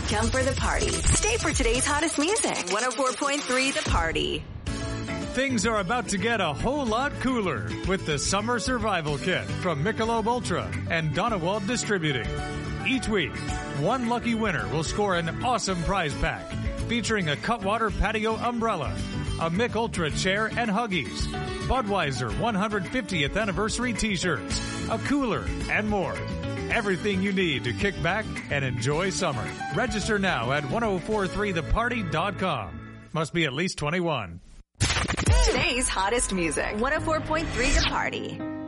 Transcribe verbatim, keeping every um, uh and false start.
Come for the party. Stay for today's hottest music. one oh four point three The Party. Things are about to get a whole lot cooler with the Summer Survival Kit from Michelob Ultra and Donewald Distributing. Each week, one lucky winner will score an awesome prize pack featuring a Cutwater patio umbrella, a Mich Ultra chair and Huggies, Budweiser one hundred fiftieth anniversary t-shirts, a cooler, and more. Everything you need to kick back and enjoy summer. Register now at ten forty-three the party dot com. Must be at least twenty-one. Today's hottest music. one oh four point three The Party.